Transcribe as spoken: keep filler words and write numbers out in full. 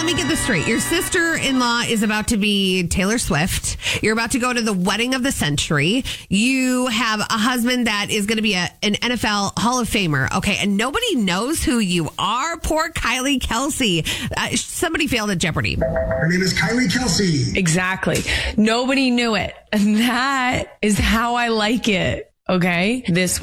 let me get this straight. Your sister-in-law is about to be Taylor Swift. You're about to go to the wedding of the century. You have a husband that is going to be a, an N F L Hall of Famer. Okay, and nobody knows who you are. Poor Kylie Kelsey. Uh, somebody failed at Jeopardy. Her name is Kylie Kelsey. Exactly. Nobody knew it. And that is how I like it. Okay? This